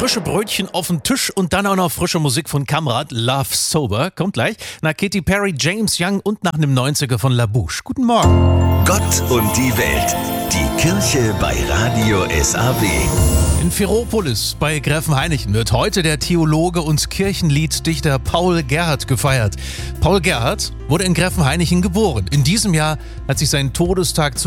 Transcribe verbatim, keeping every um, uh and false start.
Frische Brötchen auf den Tisch und dann auch noch frische Musik von Kamrat, Love Sober. Kommt gleich. Nach Katy Perry, James Young und nach einem neunziger von La Bouche. Guten Morgen. Gott und die Welt. Die Kirche bei Radio S A W. In Ferropolis bei Gräfenhainichen wird heute der Theologe und Kirchenlieddichter Paul Gerhardt gefeiert. Paul Gerhardt wurde in Gräfenhainichen geboren. In diesem Jahr hat sich sein Todestag zu